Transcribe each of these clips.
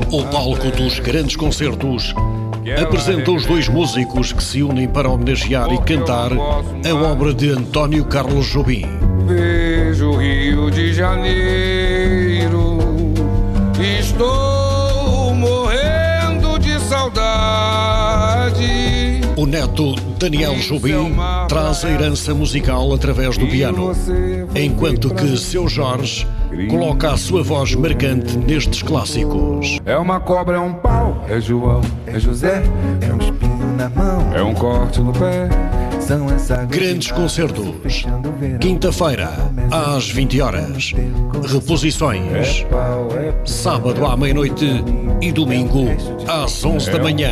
O palco dos grandes concertos apresenta os dois músicos que se unem para homenagear e cantar a obra de António Carlos Jobim. Vejo o Rio de Janeiro, estou morrendo de saudade. O neto Daniel Jobim traz a herança musical através do piano, enquanto que seu Jorge coloca a sua voz marcante nestes clássicos. É uma cobra, é um pau, é João, é José, é um espinho na mão, é um corte no pé. Grandes concertos, quinta-feira às 20 horas, reposições, sábado à meia-noite e domingo às 11 da manhã.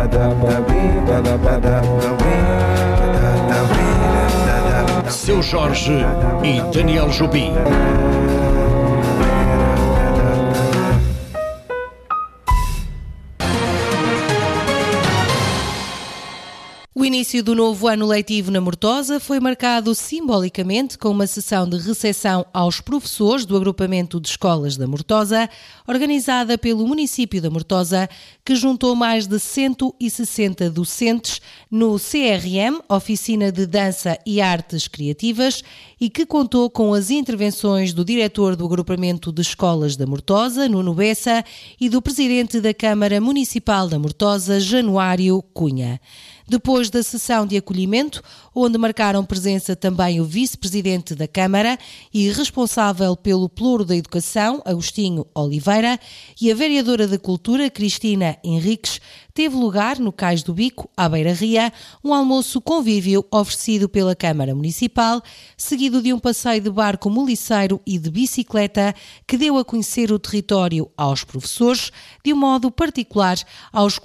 Seu Jorge e Daniel Jobim. O início do novo ano letivo na Mortosa foi marcado simbolicamente com uma sessão de recepção aos professores do agrupamento de escolas da Mortosa, organizada pelo município da Mortosa, que juntou mais de 160 docentes no CRM, Oficina de Dança e Artes Criativas, e que contou com as intervenções do diretor do agrupamento de escolas da Mortosa, Nuno Bessa, e do presidente da Câmara Municipal da Mortosa, Januário Cunha. Depois da sessão de acolhimento, onde marcaram presença também o vice-presidente da Câmara e responsável pelo Pluro da Educação, Agostinho Oliveira, e a vereadora da Cultura, Cristina Henriques, teve lugar, no Cais do Bico, à Beira-Ria, um almoço convívio oferecido pela Câmara Municipal, seguido de um passeio de barco moliceiro e de bicicleta que deu a conhecer o território aos professores, de um modo particular aos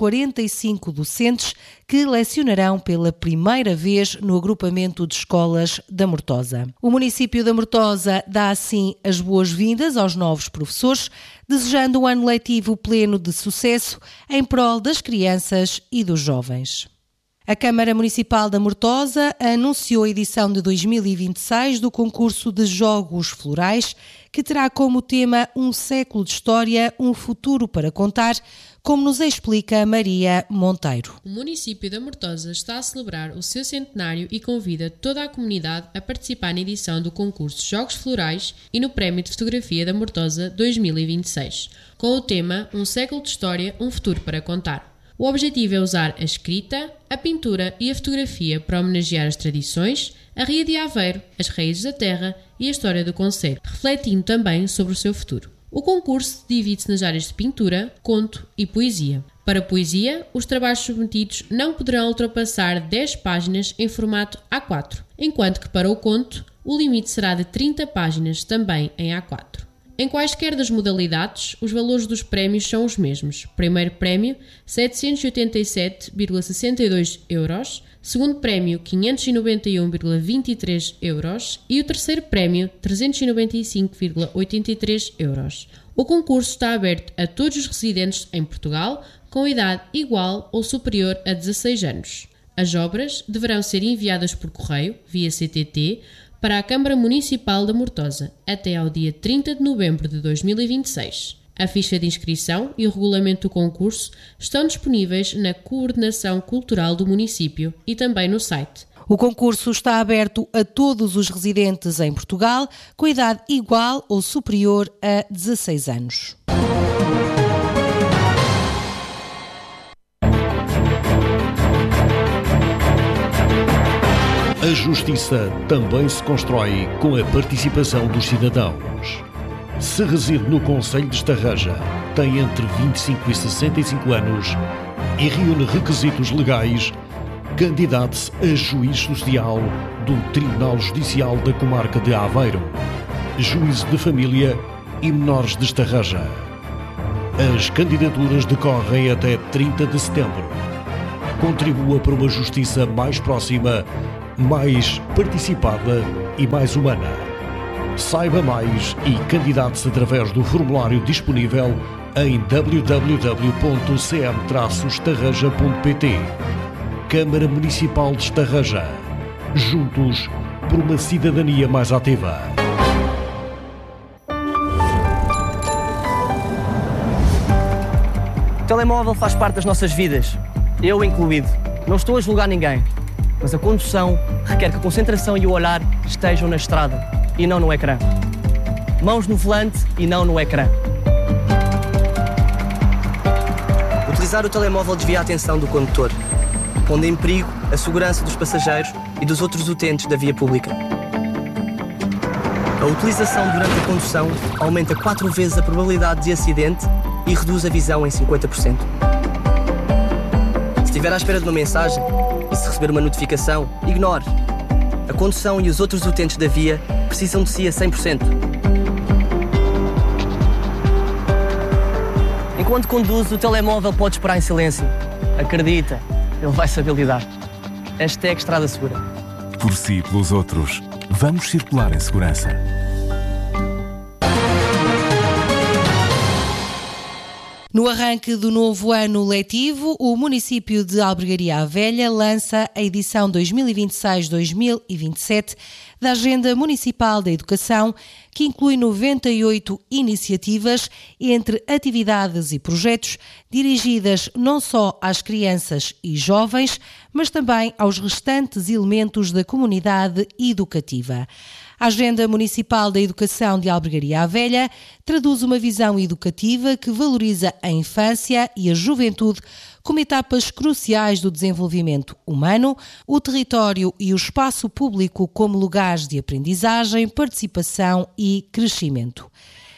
45 docentes que lecionarão pela primeira vez no agrupamento de escolas da Mortosa. O município da Mortosa dá assim as boas-vindas aos novos professores, desejando um ano letivo pleno de sucesso em prol das crianças e dos jovens. A Câmara Municipal da Mortosa anunciou a edição de 2026 do concurso de Jogos Florais, que terá como tema Um século de história, um futuro para contar, como nos explica Maria Monteiro. O município da Mortosa está a celebrar o seu centenário e convida toda a comunidade a participar na edição do concurso Jogos Florais e no Prémio de Fotografia da Mortosa 2026, com o tema Um século de história, um futuro para contar. O objetivo é usar a escrita, a pintura e a fotografia para homenagear as tradições, a Ria de Aveiro, as raízes da terra e a história do concelho, refletindo também sobre o seu futuro. O concurso divide-se nas áreas de pintura, conto e poesia. Para a poesia, os trabalhos submetidos não poderão ultrapassar 10 páginas em formato A4, enquanto que para o conto, o limite será de 30 páginas também em A4. Em quaisquer das modalidades, os valores dos prémios são os mesmos. Primeiro prémio, 787,62 euros. Segundo prémio, 591,23 euros. E o terceiro prémio, 395,83 euros. O concurso está aberto a todos os residentes em Portugal com idade igual ou superior a 16 anos. As obras deverão ser enviadas por correio, via CTT, para a Câmara Municipal da Mortosa, até ao dia 30 de novembro de 2026. A ficha de inscrição e o regulamento do concurso estão disponíveis na Coordenação Cultural do município e também no site. O concurso está aberto a todos os residentes em Portugal com idade igual ou superior a 16 anos. A justiça também se constrói com a participação dos cidadãos. Se reside no concelho de Estarreja, tem entre 25 e 65 anos e reúne requisitos legais, candidate-se a juiz social do Tribunal Judicial da Comarca de Aveiro, juízo de família e menores de Estarreja. As candidaturas decorrem até 30 de setembro. Contribua para uma justiça mais próxima, mais participada e mais humana. Saiba mais e candidate-se através do formulário disponível em www.cm-estarreja.pt. Câmara Municipal de Estarreja. Juntos por uma cidadania mais ativa. telemóvel faz parte das nossas vidas, eu incluído. Não estou a julgar ninguém, mas a condução requer que a concentração e o olhar estejam na estrada e não no ecrã. Mãos no volante e não no ecrã. Utilizar o telemóvel desvia a atenção do condutor, pondo em perigo a segurança dos passageiros e dos outros utentes da via pública. A utilização durante a condução aumenta 4 vezes a probabilidade de acidente e reduz a visão em 50%. Se estiver à espera de uma mensagem e se receber uma notificação, ignore. A condução e os outros utentes da via precisam de si a 100%. Enquanto conduz, o telemóvel pode esperar em silêncio. Acredita, ele vai saber lidar. Hashtag Estrada Segura. Por si e pelos outros, vamos circular em segurança. No arranque do novo ano letivo, o município de Albergaria à Velha lança a edição 2026-2027 da Agenda Municipal da Educação, que inclui 98 iniciativas entre atividades e projetos dirigidas não só às crianças e jovens, mas também aos restantes elementos da comunidade educativa. A Agenda Municipal da Educação de Albergaria à Velha traduz uma visão educativa que valoriza a infância e a juventude como etapas cruciais do desenvolvimento humano, o território e o espaço público como lugares de aprendizagem, participação e crescimento.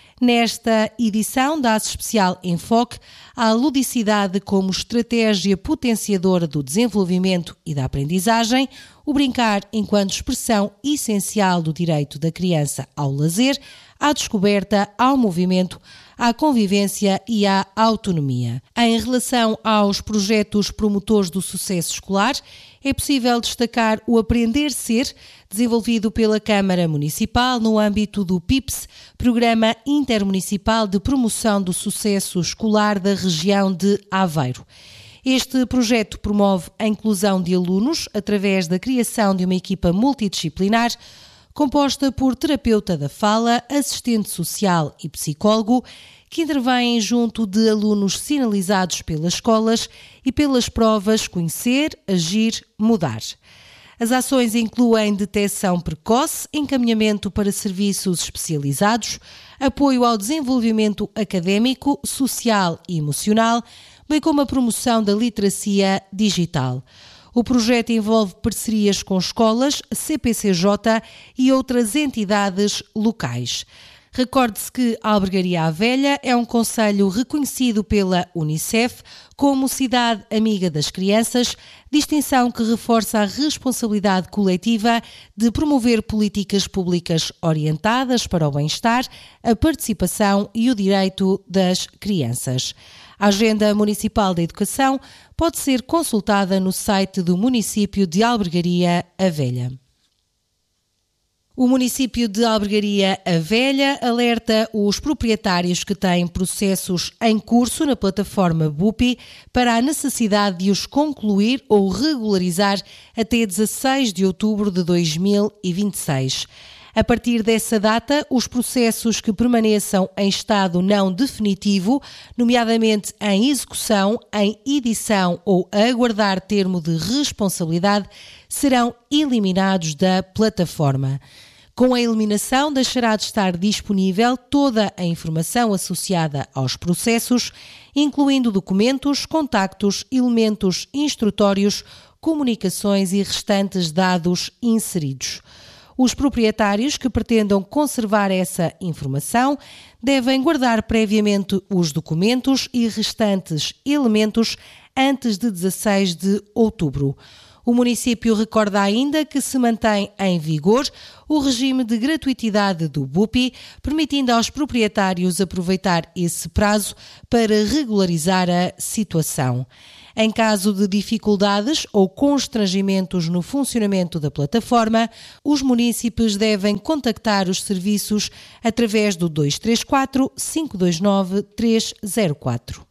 Nesta edição dá-se especial enfoque à ludicidade como estratégia potenciadora do desenvolvimento e da aprendizagem, o brincar enquanto expressão essencial do direito da criança ao lazer, à descoberta, ao movimento, à convivência e à autonomia. Em relação aos projetos promotores do sucesso escolar, é possível destacar o Aprender Ser, desenvolvido pela Câmara Municipal no âmbito do PIPS, Programa Intermunicipal de Promoção do Sucesso Escolar da região de Aveiro. Este projeto promove a inclusão de alunos através da criação de uma equipa multidisciplinar composta por terapeuta da fala, assistente social e psicólogo, que intervêm junto de alunos sinalizados pelas escolas e pelas provas Conhecer, Agir, Mudar. As ações incluem detecção precoce, encaminhamento para serviços especializados, apoio ao desenvolvimento académico, social e emocional, bem como a promoção da literacia digital. O projeto envolve parcerias com escolas, CPCJ e outras entidades locais. Recorde-se que a Albergaria à Velha é um concelho reconhecido pela Unicef como cidade amiga das crianças, distinção que reforça a responsabilidade coletiva de promover políticas públicas orientadas para o bem-estar, a participação e o direito das crianças. A Agenda Municipal da Educação pode ser consultada no site do município de Albergaria à Velha. O município de Albergaria à Velha alerta os proprietários que têm processos em curso na plataforma BUPI para a necessidade de os concluir ou regularizar até 16 de outubro de 2026. A partir dessa data, os processos que permaneçam em estado não definitivo, nomeadamente em execução, em edição ou a aguardar termo de responsabilidade, serão eliminados da plataforma. Com a eliminação, deixará de estar disponível toda a informação associada aos processos, incluindo documentos, contactos, elementos instrutórios, comunicações e restantes dados inseridos. Os proprietários que pretendam conservar essa informação devem guardar previamente os documentos e restantes elementos antes de 16 de outubro. O município recorda ainda que se mantém em vigor o regime de gratuitidade do BUPI, permitindo aos proprietários aproveitar esse prazo para regularizar a situação. Em caso de dificuldades ou constrangimentos no funcionamento da plataforma, os munícipes devem contactar os serviços através do 234 529 304.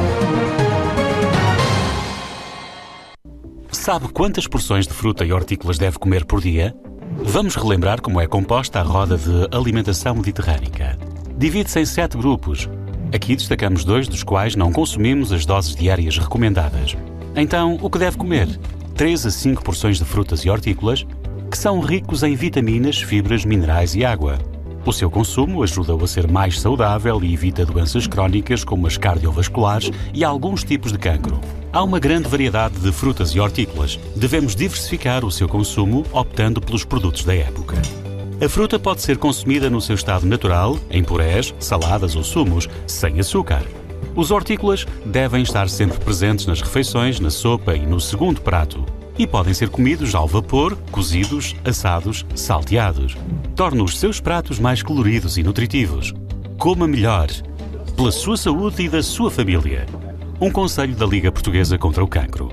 Sabe quantas porções de fruta e hortícolas deve comer por dia? Vamos relembrar como é composta a roda de alimentação mediterrânica. Divide-se em 7 grupos. Aqui destacamos 2 dos quais não consumimos as doses diárias recomendadas. Então, o que deve comer? 3 a 5 porções de frutas e hortícolas, que são ricos em vitaminas, fibras, minerais e água. O seu consumo ajuda-o a ser mais saudável e evita doenças crónicas como as cardiovasculares e alguns tipos de cancro. Há uma grande variedade de frutas e hortícolas. Devemos diversificar o seu consumo optando pelos produtos da época. A fruta pode ser consumida no seu estado natural, em purés, saladas ou sumos, sem açúcar. Os hortícolas devem estar sempre presentes nas refeições, na sopa e no segundo prato. E podem ser comidos ao vapor, cozidos, assados, salteados. Torna os seus pratos mais coloridos e nutritivos. Coma melhor, pela sua saúde e da sua família. Um conselho da Liga Portuguesa contra o Cancro.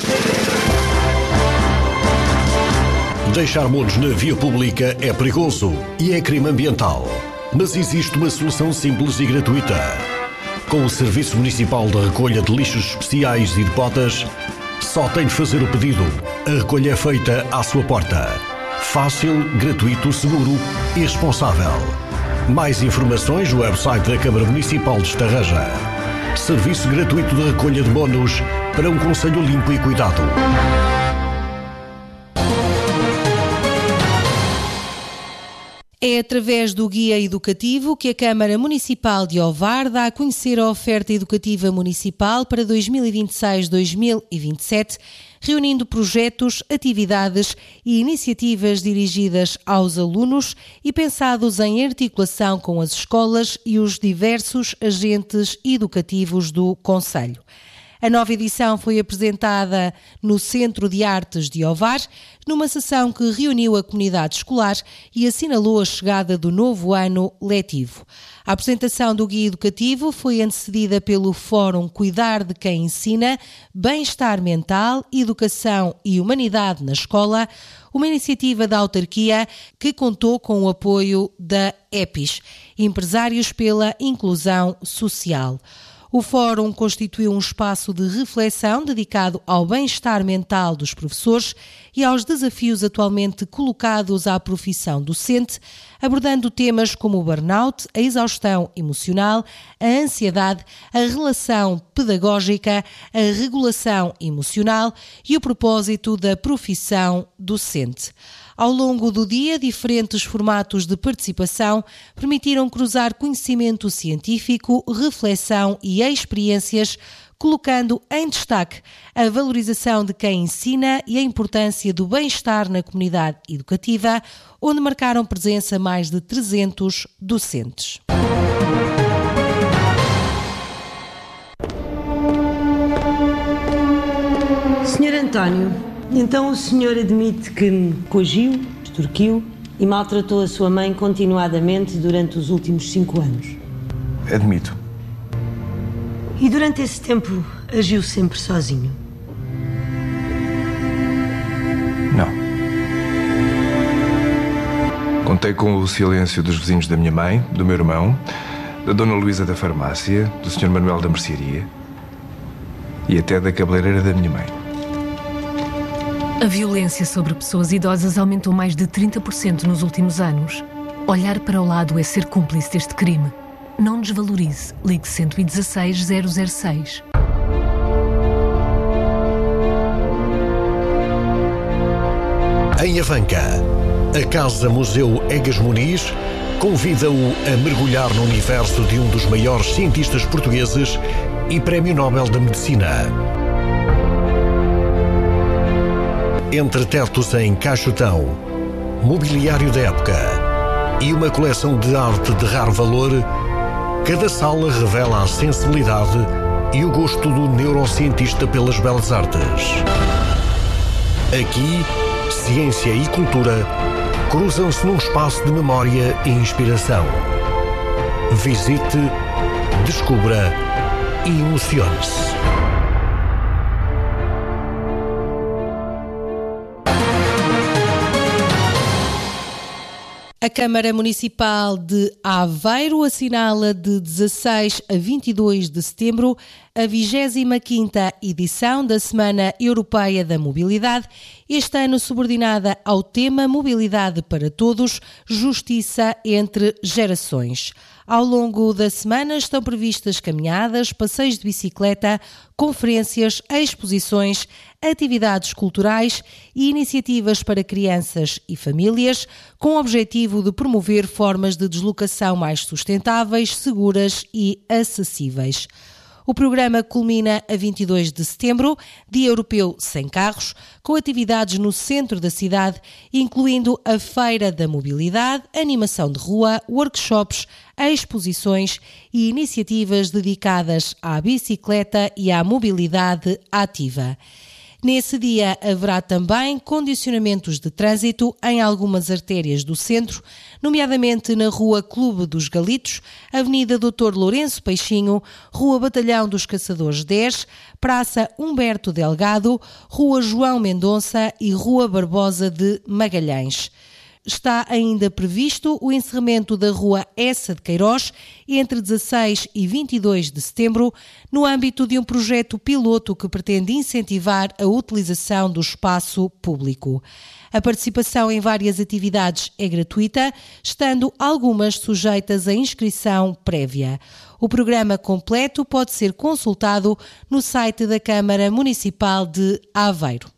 Deixar monos na via pública é perigoso e é crime ambiental. Mas existe uma solução simples e gratuita. Com o Serviço Municipal de Recolha de Lixos Especiais e de Botas, só tem de fazer o pedido. A recolha é feita à sua porta. Fácil, gratuito, seguro e responsável. Mais informações no website da Câmara Municipal de Estarreja. Serviço gratuito de recolha de monos para um concelho limpo e cuidado. É através do Guia Educativo que a Câmara Municipal de Ovar dá a conhecer a oferta educativa municipal para 2026-2027, reunindo projetos, atividades e iniciativas dirigidas aos alunos e pensados em articulação com as escolas e os diversos agentes educativos do concelho. A nova edição foi apresentada no Centro de Artes de Ovar, numa sessão que reuniu a comunidade escolar e assinalou a chegada do novo ano letivo. A apresentação do Guia Educativo foi antecedida pelo Fórum Cuidar de Quem Ensina, Bem-Estar Mental, Educação e Humanidade na Escola, uma iniciativa da autarquia que contou com o apoio da EPIS, Empresários pela Inclusão Social. O Fórum constituiu um espaço de reflexão dedicado ao bem-estar mental dos professores e aos desafios atualmente colocados à profissão docente, abordando temas como o burnout, a exaustão emocional, a ansiedade, a relação pedagógica, a regulação emocional e o propósito da profissão docente. Ao longo do dia, diferentes formatos de participação permitiram cruzar conhecimento científico, reflexão e experiências, colocando em destaque a valorização de quem ensina e a importância do bem-estar na comunidade educativa, onde marcaram presença mais de 300 docentes. Sr. António, então o senhor admite que me coagiu, extorquiu e maltratou a sua mãe continuadamente durante os últimos 5 anos? Admito. E durante esse tempo agiu sempre sozinho? Não. Contei com o silêncio dos vizinhos da minha mãe, do meu irmão, da Dona Luísa da farmácia, do Sr. Manuel da mercearia e até da cabeleireira da minha mãe. A violência sobre pessoas idosas aumentou mais de 30% nos últimos anos. Olhar para o lado é ser cúmplice deste crime. Não desvalorize. Ligue 116 006. Em Avanca, a Casa Museu Egas Muniz convida-o a mergulhar no universo de um dos maiores cientistas portugueses e Prémio Nobel da Medicina. Entre tetos em caixotão, mobiliário da época e uma coleção de arte de raro valor, cada sala revela a sensibilidade e o gosto do neurocientista pelas belas artes. Aqui, ciência e cultura cruzam-se num espaço de memória e inspiração. Visite, descubra e emocione-se. A Câmara Municipal de Aveiro assinala de 16 a 22 de setembro a 25ª edição da Semana Europeia da Mobilidade, este ano subordinada ao tema Mobilidade para Todos, Justiça entre Gerações. Ao longo da semana estão previstas caminhadas, passeios de bicicleta, conferências, exposições, atividades culturais e iniciativas para crianças e famílias, com o objetivo de promover formas de deslocação mais sustentáveis, seguras e acessíveis. O programa culmina a 22 de setembro, Dia Europeu Sem Carros, com atividades no centro da cidade, incluindo a Feira da Mobilidade, animação de rua, workshops, exposições e iniciativas dedicadas à bicicleta e à mobilidade ativa. Nesse dia haverá também condicionamentos de trânsito em algumas artérias do centro, nomeadamente na Rua Clube dos Galitos, Avenida Dr. Lourenço Peixinho, Rua Batalhão dos Caçadores 10, Praça Humberto Delgado, Rua João Mendonça e Rua Barbosa de Magalhães. Está ainda previsto o encerramento da Rua Essa de Queiroz entre 16 e 22 de setembro, no âmbito de um projeto piloto que pretende incentivar a utilização do espaço público. A participação em várias atividades é gratuita, estando algumas sujeitas a inscrição prévia. O programa completo pode ser consultado no site da Câmara Municipal de Aveiro.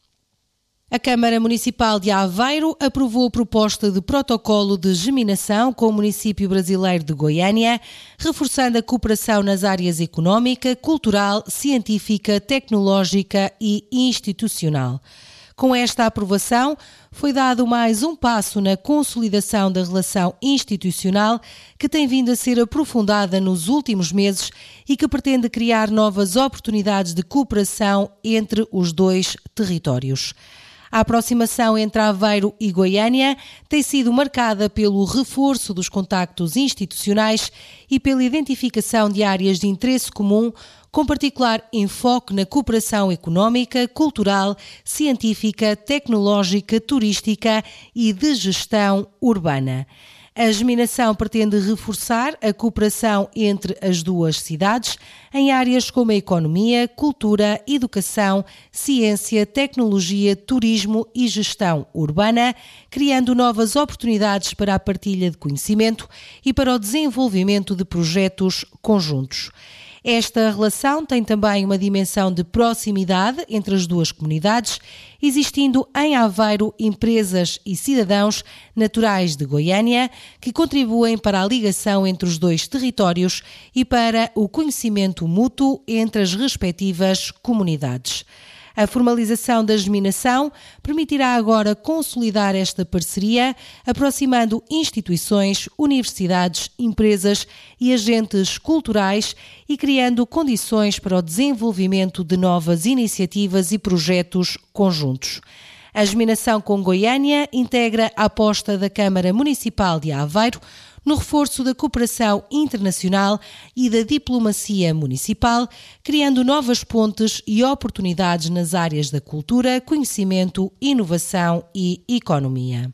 A Câmara Municipal de Aveiro aprovou a proposta de protocolo de geminação com o município brasileiro de Goiânia, reforçando a cooperação nas áreas económica, cultural, científica, tecnológica e institucional. Com esta aprovação, foi dado mais um passo na consolidação da relação institucional que tem vindo a ser aprofundada nos últimos meses e que pretende criar novas oportunidades de cooperação entre os dois territórios. A aproximação entre Aveiro e Goiânia tem sido marcada pelo reforço dos contactos institucionais e pela identificação de áreas de interesse comum, com particular enfoque na cooperação económica, cultural, científica, tecnológica, turística e de gestão urbana. A geminação pretende reforçar a cooperação entre as duas cidades em áreas como a economia, cultura, educação, ciência, tecnologia, turismo e gestão urbana, criando novas oportunidades para a partilha de conhecimento e para o desenvolvimento de projetos conjuntos. Esta relação tem também uma dimensão de proximidade entre as duas comunidades, existindo em Aveiro empresas e cidadãos naturais de Goiânia que contribuem para a ligação entre os dois territórios e para o conhecimento mútuo entre as respectivas comunidades. A formalização da geminação permitirá agora consolidar esta parceria, aproximando instituições, universidades, empresas e agentes culturais e criando condições para o desenvolvimento de novas iniciativas e projetos conjuntos. A geminação com Goiânia integra a aposta da Câmara Municipal de Aveiro no reforço da cooperação internacional e da diplomacia municipal, criando novas pontes e oportunidades nas áreas da cultura, conhecimento, inovação e economia.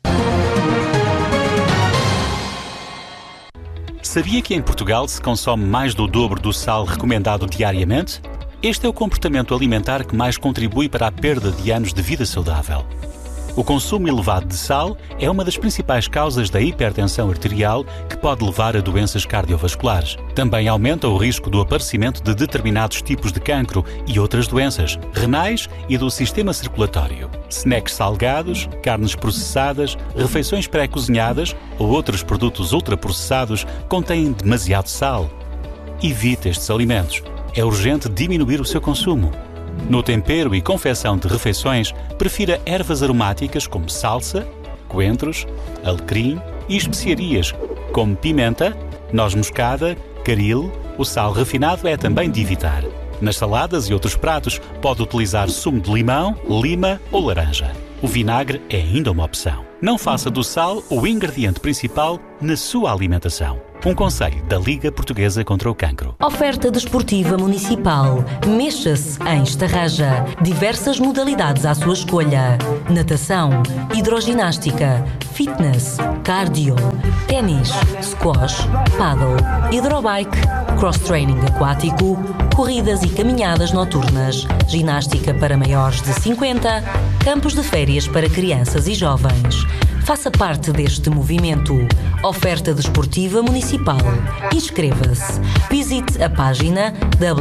Sabia que em Portugal se consome mais do dobro do sal recomendado diariamente? Este é o comportamento alimentar que mais contribui para a perda de anos de vida saudável. O consumo elevado de sal é uma das principais causas da hipertensão arterial que pode levar a doenças cardiovasculares. Também aumenta o risco do aparecimento de determinados tipos de cancro e outras doenças renais e do sistema circulatório. Snacks salgados, carnes processadas, refeições pré-cozinhadas ou outros produtos ultraprocessados contêm demasiado sal. Evite estes alimentos. É urgente diminuir o seu consumo. No tempero e confecção de refeições, prefira ervas aromáticas como salsa, coentros, alecrim e especiarias como pimenta, noz moscada, caril. O sal refinado é também de evitar. Nas saladas e outros pratos, pode utilizar sumo de limão, lima ou laranja. O vinagre é ainda uma opção. Não faça do sal o ingrediente principal na sua alimentação. Um conselho da Liga Portuguesa contra o Cancro. Oferta desportiva municipal. Mexa-se em Estarraja. Diversas modalidades à sua escolha. Natação, hidroginástica, fitness, cardio, ténis, squash, paddle, hidrobike, cross-training aquático, corridas e caminhadas noturnas, ginástica para maiores de 50, campos de férias para crianças e jovens, Faça parte deste movimento. Oferta desportiva municipal. Inscreva-se. Visite a página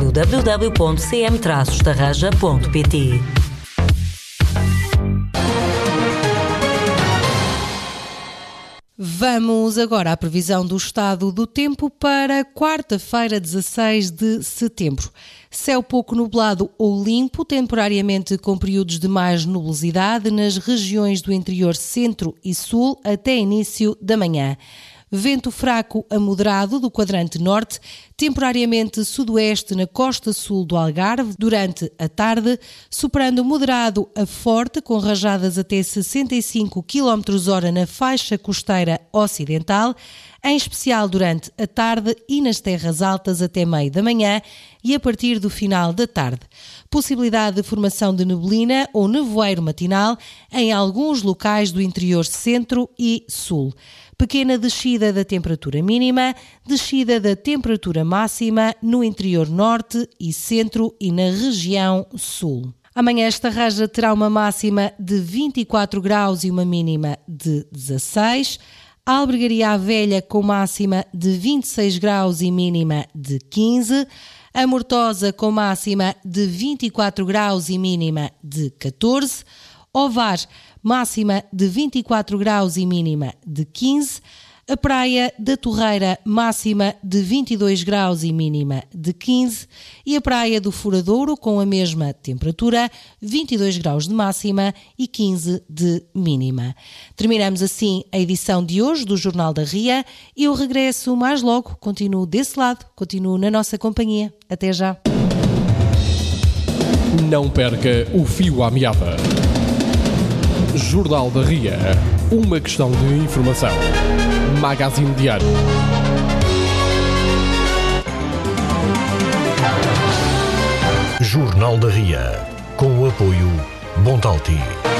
www.cm-estarraja.pt. Vamos agora à previsão do estado do tempo para quarta-feira, 16 de setembro. Céu pouco nublado ou limpo, temporariamente com períodos de mais nubosidade nas regiões do interior centro e sul até início da manhã. Vento fraco a moderado do quadrante norte, temporariamente sudoeste na costa sul do Algarve durante a tarde, superando moderado a forte com rajadas até 65 km/h na faixa costeira ocidental, em especial durante a tarde e nas terras altas até meio da manhã e a partir do final da tarde. Possibilidade de formação de neblina ou nevoeiro matinal em alguns locais do interior centro e sul. Pequena descida da temperatura mínima, descida da temperatura máxima no interior norte e centro e na região sul. Amanhã Estarraja terá uma máxima de 24 graus e uma mínima de 16. Albergaria à Velha com máxima de 26 graus e mínima de 15. A Mortosa com máxima de 24 graus e mínima de 14. Ovar, máxima de 24 graus e mínima de 15. A Praia da Torreira, máxima de 22 graus e mínima de 15. E a Praia do Furadouro, com a mesma temperatura, 22 graus de máxima e 15 de mínima. Terminamos assim a edição de hoje do Jornal da Ria. Eu regresso mais logo, continuo desse lado, continuo na nossa companhia. Até já. Não perca o fio à meada. Jornal da Ria, uma questão de informação. Magazine Diário. Jornal da Ria, com o apoio Montalti.